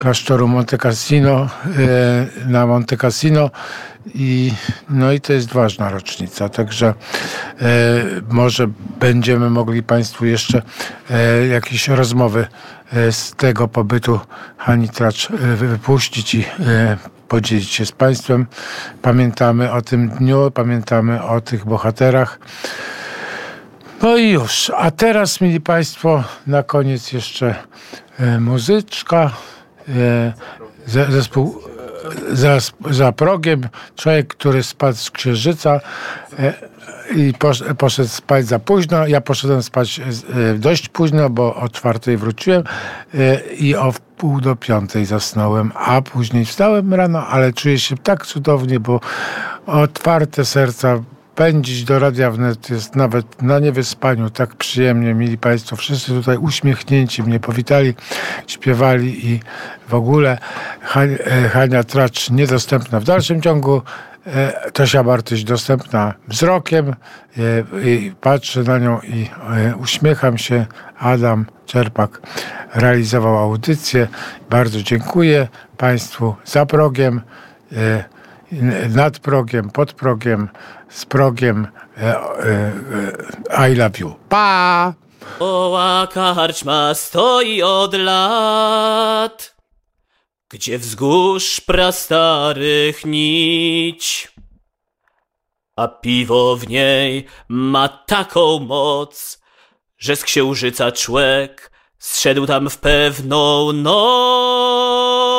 klasztoru Monte Cassino, na Monte Cassino i to jest ważna rocznica, także może będziemy mogli Państwu jeszcze jakieś rozmowy z tego pobytu Hani Tracz wypuścić i podzielić się z Państwem. Pamiętamy o tym dniu, pamiętamy o tych bohaterach. No i już. A teraz, mili Państwo, na koniec jeszcze muzyczka. Zespół za progiem. Człowiek, który spadł z księżyca i poszedł spać za późno. Ja poszedłem spać dość późno, bo o 4:00 wróciłem i o 4:45 zasnąłem, a później wstałem rano, ale czuję się tak cudownie, bo otwarte serca. Pędzić do Radia Wnet jest nawet na niewyspaniu tak przyjemnie, mili Państwo. Wszyscy tutaj uśmiechnięci mnie powitali, śpiewali i w ogóle Hania Tracz niedostępna w dalszym ciągu. Tosia Bartyś dostępna wzrokiem i patrzę na nią i uśmiecham się. Adam Czerpak realizował audycję. Bardzo dziękuję Państwu za progiem, nad progiem, pod progiem, z progiem. I love you. Pa! Oła karczma stoi od lat, gdzie wzgórz prastarych nić, a piwo w niej ma taką moc, że z księżyca człek zszedł tam w pewną noc.